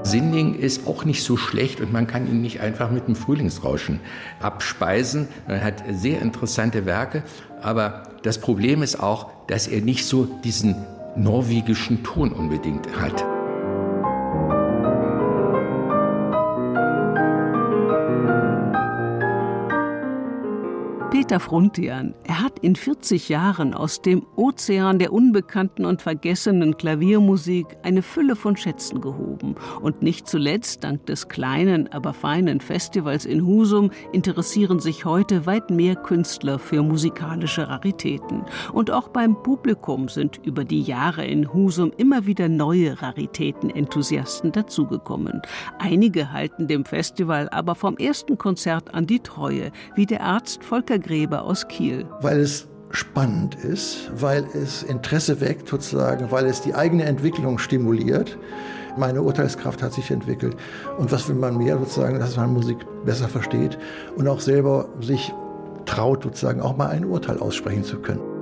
Sinding ist auch nicht so schlecht und man kann ihn nicht einfach mit dem Frühlingsrauschen abspeisen. Er hat sehr interessante Werke, aber das Problem ist auch, dass er nicht so diesen norwegischen Ton unbedingt hat. Peter Fruntian, er hat in 40 Jahren aus dem Ozean der unbekannten und vergessenen Klaviermusik eine Fülle von Schätzen gehoben. Und nicht zuletzt, dank des kleinen, aber feinen Festivals in Husum, interessieren sich heute weit mehr Künstler für musikalische Raritäten. Und auch beim Publikum sind über die Jahre in Husum immer wieder neue Raritäten-Enthusiasten dazugekommen. Einige halten dem Festival aber vom ersten Konzert an die Treue, wie der Arzt Volker Gräber aus Kiel. Weil es spannend ist, weil es Interesse weckt sozusagen, weil es die eigene Entwicklung stimuliert. Meine Urteilskraft hat sich entwickelt. Und was will man mehr sozusagen, dass man Musik besser versteht und auch selber sich traut, sozusagen auch mal ein Urteil aussprechen zu können.